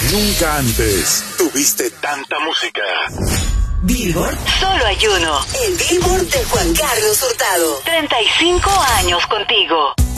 Nunca antes tuviste tanta música. Billboard. Solo hay uno. El Billboard de Juan Carlos Hurtado. 35 años contigo.